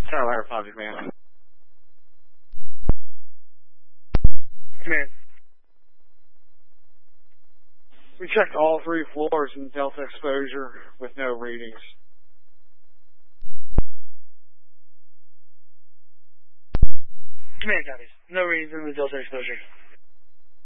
Starlight Republic, man. Command. We checked all 3 floors in Delta exposure with no readings. Command copies. No readings in the Delta exposure.